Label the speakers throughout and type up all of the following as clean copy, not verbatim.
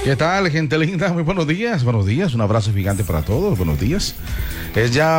Speaker 1: ¿Qué tal, gente linda? Muy buenos días, un abrazo gigante para todos, buenos días. Es ya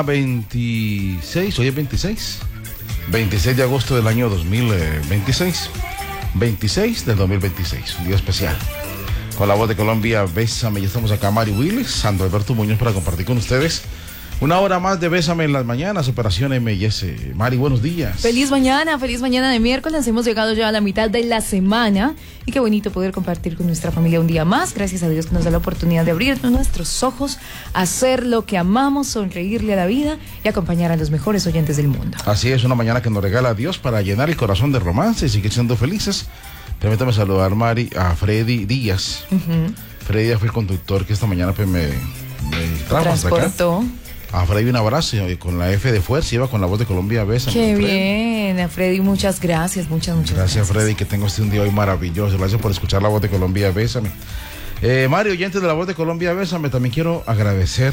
Speaker 1: 26, hoy es 26 de agosto del año 2026, 26 del 2026, un día especial. Con la voz de Colombia, Bésame, ya estamos acá, Mari Willis, Sandro Alberto Muñoz para compartir con ustedes una hora más de Bésame en las mañanas, Operación MS. Mari, buenos días.
Speaker 2: Feliz mañana de miércoles. Hemos llegado ya a la mitad de la semana y qué bonito poder compartir con nuestra familia un día más. Gracias a Dios que nos da la oportunidad de abrir nuestros ojos, hacer lo que amamos, sonreírle a la vida y acompañar a los mejores oyentes del mundo.
Speaker 1: Así es, una mañana que nos regala Dios para llenar el corazón de romance y seguir siendo felices. Permítame saludar, Mari, a Freddy Díaz. Freddy Díaz fue el conductor que esta mañana pues me trajo hasta acá. A Freddy un abrazo con la F de fuerza, iba con la voz de Colombia, Bésame.
Speaker 2: Qué bien, a Freddy, muchas gracias, muchas
Speaker 1: gracias. Freddy, que tengo un día hoy maravilloso. Gracias por escuchar la voz de Colombia, Bésame. Mario, oyentes de la voz de Colombia, Bésame, también quiero agradecer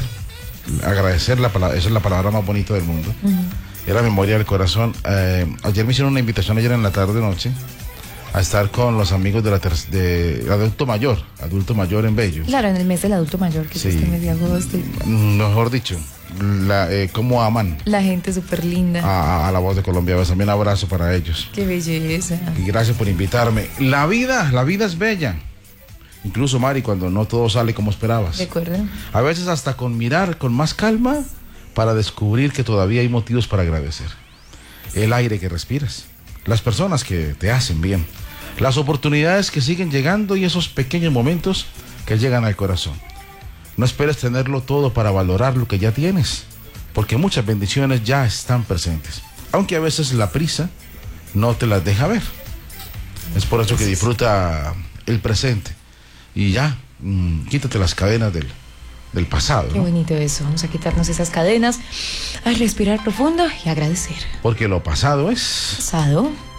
Speaker 1: la palabra, esa es la palabra más bonita del mundo. Era memoria del corazón. Ayer me hicieron una invitación, ayer en la tarde noche, a estar con los amigos de adulto mayor en Bello.
Speaker 2: Claro, en el mes del adulto mayor, que sí, es este mes de agosto.
Speaker 1: Mejor dicho, cómo aman
Speaker 2: la gente súper linda
Speaker 1: a la voz de Colombia. Bésame, un abrazo para ellos.
Speaker 2: Qué belleza.
Speaker 1: Y gracias por invitarme. La vida es bella. Incluso, Mari, cuando no todo sale como esperabas.
Speaker 2: De acuerdo.
Speaker 1: A veces hasta con mirar con más calma para descubrir que todavía hay motivos para agradecer. El aire que respiras, las personas que te hacen bien, las oportunidades que siguen llegando y esos pequeños momentos que llegan al corazón. No esperes tenerlo todo para valorar lo que ya tienes, porque muchas bendiciones ya están presentes, aunque a veces la prisa no te las deja ver. Es por eso que disfruta el presente y ya, quítate las cadenas del pasado.
Speaker 2: Qué bonito eso, vamos a quitarnos esas cadenas, a respirar profundo y agradecer.
Speaker 1: Porque lo pasado es...
Speaker 2: pasado.